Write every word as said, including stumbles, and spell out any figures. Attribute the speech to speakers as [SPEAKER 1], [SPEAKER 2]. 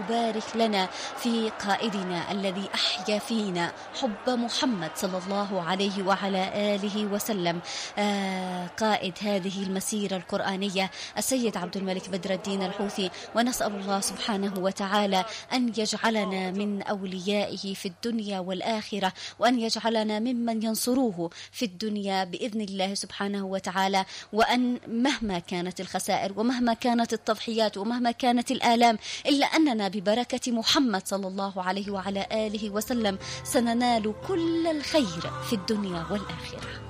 [SPEAKER 1] يبارك لنا في قائدنا الذي أحيا فينا حب محمد صلى الله عليه وعلى آله وسلم، آه قائد هذه المسيرة القرآنية السيد عبد الملك بدر الدين الحوثي. ونسأل الله سبحانه وتعالى أن يجعلنا من أوليائه في الدنيا والآخرة، وأن يجعلنا ممن ينصروه في الدنيا بإذن الله سبحانه وتعالى، وأن مهما كانت الخسائر ومهما كانت التضحيات ومهما كانت الآلام، إلا أننا ببركة محمد صلى الله عليه وعلى آله وسلم سننال كل الخير في الدنيا والآخرة.